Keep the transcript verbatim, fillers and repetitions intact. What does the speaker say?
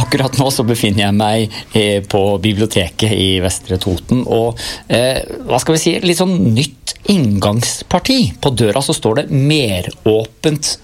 Akkurat nå så befinner jeg meg eh, på biblioteket i Vestre Toten, og eh, hva skal vi si, litt sånn nytt inngangsparti. På døra så står det meråpent